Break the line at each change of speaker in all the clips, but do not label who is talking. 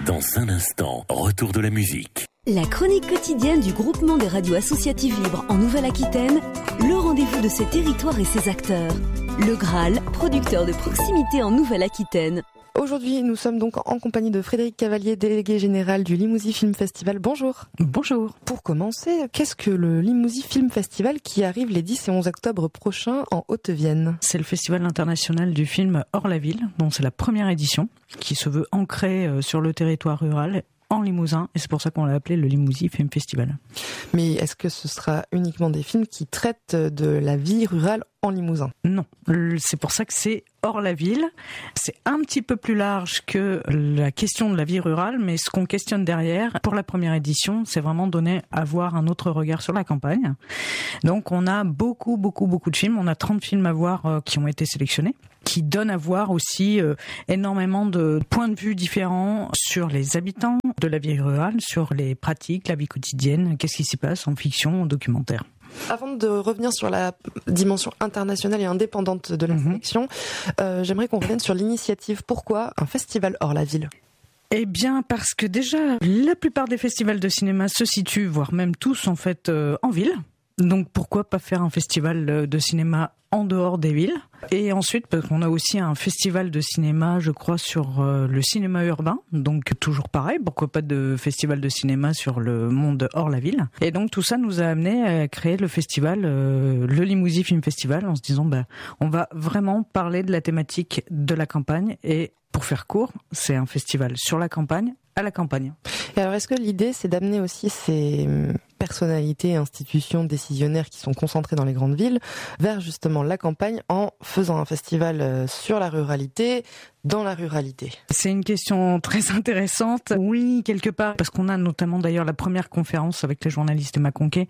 Dans un instant, retour de la musique.
La chronique quotidienne du groupement des radios associatives libres en Nouvelle-Aquitaine, le rendez-vous de ses territoires et ses acteurs. Le Graal, producteur de proximité en Nouvelle-Aquitaine.
Aujourd'hui, nous sommes donc en compagnie de Frédéric Cavalier, délégué général du Limousin Film Festival. Bonjour.
Bonjour.
Pour commencer, qu'est-ce que le Limousin Film Festival qui arrive les 10 et 11 octobre prochains en Haute-Vienne ?
C'est le festival international du film hors la ville, dont c'est la première édition, qui se veut ancrée sur le territoire rural en Limousin, et c'est pour ça qu'on l'a appelé le Limousin Film Festival.
Mais est-ce que ce sera uniquement des films qui traitent de la vie rurale en Limousin ?
Non, c'est pour ça que c'est hors la ville. C'est un petit peu plus large que la question de la vie rurale, mais ce qu'on questionne derrière, pour la première édition, c'est vraiment donner à voir un autre regard sur la campagne. Donc on a beaucoup de films, on a 30 films à voir qui ont été sélectionnés, qui donnent à voir aussi énormément de points de vue différents sur les habitants de la vie rurale, sur les pratiques, la vie quotidienne, qu'est-ce qui s'y passe en fiction, en documentaire.
Avant de revenir sur la dimension internationale et indépendante de la sélection, j'aimerais qu'on revienne sur l'initiative. Pourquoi un festival hors la ville ?
Eh bien, parce que déjà, la plupart des festivals de cinéma se situent, voire même tous en fait, en ville. Donc pourquoi pas faire un festival de cinéma en dehors des villes ? Et ensuite, parce qu'on a aussi un festival de cinéma, je crois, sur le cinéma urbain. Donc toujours pareil, pourquoi pas de festival de cinéma sur le monde hors la ville ? Et donc tout ça nous a amené à créer le festival, le Limousin Film Festival, en se disant, on va vraiment parler de la thématique de la campagne. Et pour faire court, c'est un festival sur la campagne, à la campagne.
Et alors, est-ce que l'idée, c'est d'amener aussi ces personnalités, institutions, décisionnaires qui sont concentrés dans les grandes villes vers justement la campagne en faisant un festival sur la ruralité, dans la ruralité ?
C'est une question très intéressante. Oui, quelque part, parce qu'on a notamment d'ailleurs la première conférence avec les journalistes Emma Conquet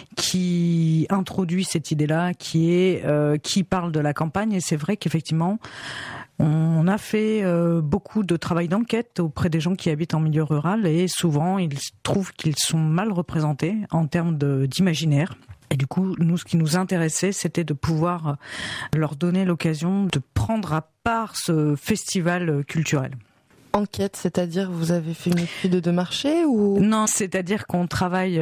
qui introduit cette idée-là, qui parle de la campagne. Et c'est vrai qu'effectivement, on a fait beaucoup de travail d'enquête auprès des gens qui habitent en milieu rural et souvent ils trouvent qu'ils sont mal représentés en termes d'imaginaire. Et du coup, nous, ce qui nous intéressait, c'était de pouvoir leur donner l'occasion de prendre à part ce festival culturel.
Enquête, c'est-à-dire vous avez fait une étude de marché ou ?
Non, c'est-à-dire qu'on travaille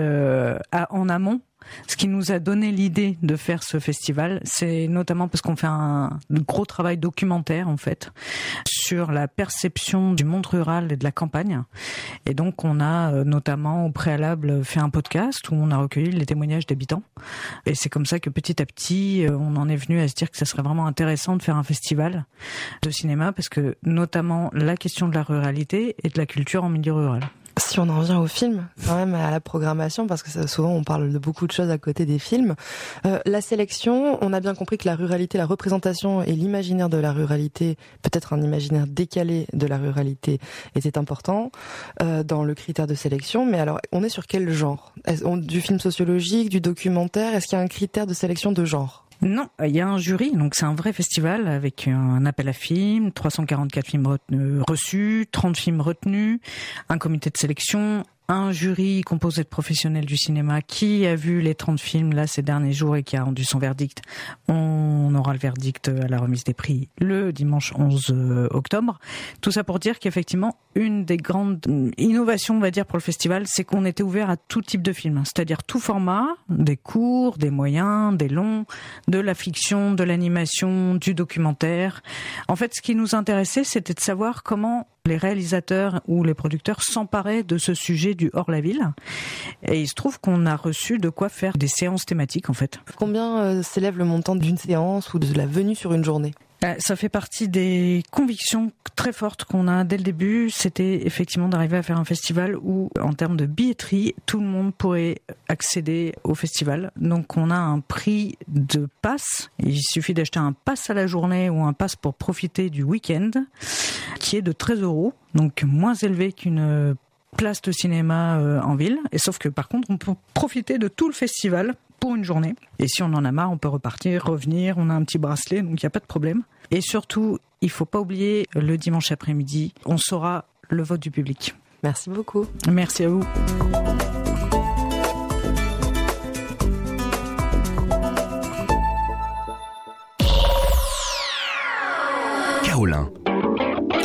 en amont. Ce qui nous a donné l'idée de faire ce festival, c'est notamment parce qu'on fait un gros travail documentaire en fait sur la perception du monde rural et de la campagne. Et donc on a notamment au préalable fait un podcast où on a recueilli les témoignages d'habitants. Et c'est comme ça que petit à petit on en est venu à se dire que ça serait vraiment intéressant de faire un festival de cinéma parce que notamment la question de la ruralité et de la culture en milieu rural.
Si on en revient au film, quand même à la programmation, parce que souvent on parle de beaucoup de choses à côté des films, la sélection, on a bien compris que la ruralité, la représentation et l'imaginaire de la ruralité, peut-être un imaginaire décalé de la ruralité, était important dans le critère de sélection. Mais alors, on est sur quel genre ? Du film sociologique, du documentaire ? Est-ce qu'il y a un critère de sélection de genre ?
Non, il y a un jury, donc c'est un vrai festival avec un appel à films, 344 films reçus, 30 films retenus, un comité de sélection, un jury composé de professionnels du cinéma qui a vu les 30 films là ces derniers jours et qui a rendu son verdict. On aura le verdict à la remise des prix le dimanche 11 octobre. Tout ça pour dire qu'effectivement, une des grandes innovations, on va dire, pour le festival, c'est qu'on était ouvert à tout type de films, c'est-à-dire tout format, des courts, des moyens, des longs, de la fiction, de l'animation, du documentaire. En fait, ce qui nous intéressait, c'était de savoir comment les réalisateurs ou les producteurs s'emparaient de ce sujet du hors-la-ville. Et il se trouve qu'on a reçu de quoi faire des séances thématiques, en fait.
Combien s'élève le montant d'une séance ou de la venue sur une journée ?
Ça fait partie des convictions très fortes qu'on a dès le début. C'était effectivement d'arriver à faire un festival où, en termes de billetterie, tout le monde pourrait accéder au festival. Donc on a un prix de pass. Il suffit d'acheter un pass à la journée ou un pass pour profiter du week-end, qui est de 13 €, donc moins élevé qu'une place de cinéma en ville. Et sauf que par contre, on peut profiter de tout le festival pour une journée. Et si on en a marre, on peut repartir, revenir, on a un petit bracelet, donc il n'y a pas de problème. Et surtout, il ne faut pas oublier, le dimanche après-midi, on saura le vote du public.
Merci beaucoup.
Merci à vous.
Kaolin,